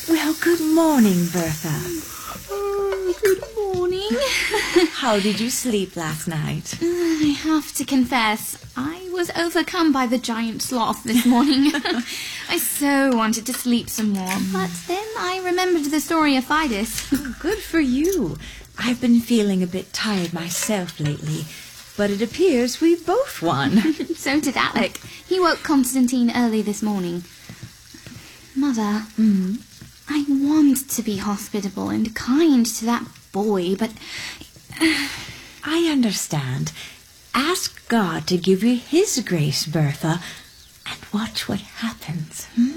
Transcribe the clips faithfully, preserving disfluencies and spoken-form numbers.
Well, good morning, Bertha. Oh, good morning. How did you sleep last night? I have to confess, I was overcome by the giant sloth this morning. I so wanted to sleep some more, but then I remembered the story of Fidus. Good for you. I've been feeling a bit tired myself lately, but it appears we both won. So did Alec. He woke Constantine early this morning. Mother, Mm-hmm. I want to be hospitable and kind to that boy, but... I understand. Ask God to give you His grace, Bertha, and watch what happens. Hmm?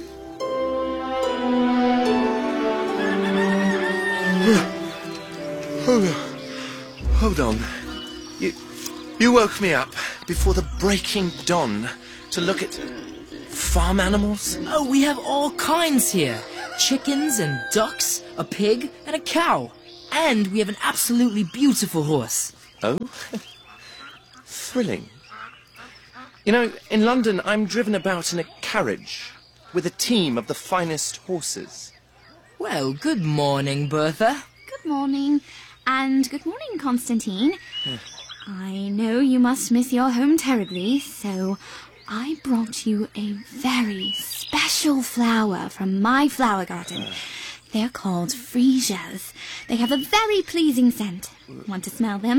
Hold on. You, you woke me up before the breaking dawn to look at farm animals? Oh, we have all kinds here. Chickens and ducks, a pig and a cow. And we have an absolutely beautiful horse. Oh? Thrilling. You know, in London I'm driven about in a carriage with a team of the finest horses. Well, good morning, Bertha. Good morning. And good morning, Constantine. I know you must miss your home terribly, so I brought you a very special flower from my flower garden. They're called freesias. They have a very pleasing scent. Want to smell them?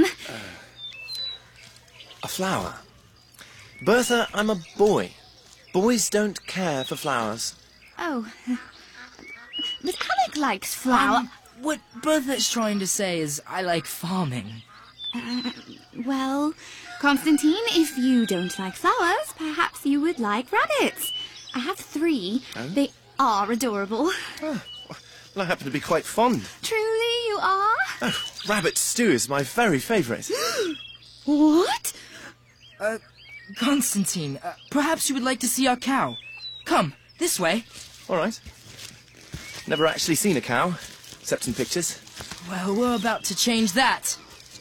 A flower? Bertha, I'm a boy. Boys don't care for flowers. Oh, but Alec likes flower. Um, what Bertha's trying to say is I like farming. Uh, well, Constantine, if you don't like flowers, perhaps you would like rabbits. I have three. Oh? They are adorable. Oh, well, I happen to be quite fond. Truly, you are? Oh, rabbit stew is my very favourite. What? Uh, Constantine, uh, perhaps you would like to see our cow. Come, this way. All right. Never actually seen a cow, except in pictures. Well, we're about to change that.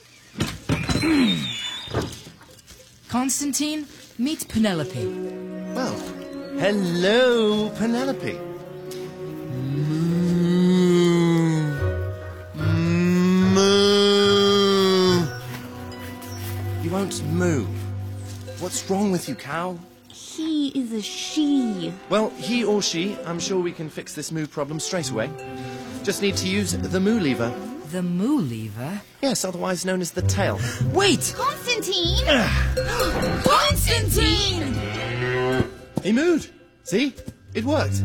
Constantine, meet Penelope. Well, hello, Penelope. Moo. Moo. You won't moo. What's wrong with you, cow? He is a she. Well, he or she, I'm sure we can fix this moo problem straight away. Just need to use the moo lever. The moo lever? Yes, otherwise known as the tail. Wait! Constantine! Constantine! He mooed. See? It worked.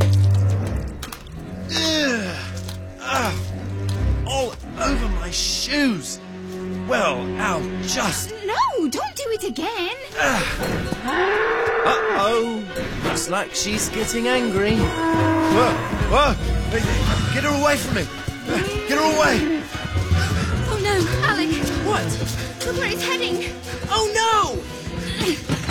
Ugh. Ah. All over my shoes. Well, I'll just... No, don't do it again. Uh-oh. Looks like she's getting angry. Whoa, whoa. Get her away from me. Get her away. Oh no, Alec. What? Look where it's heading. Oh no!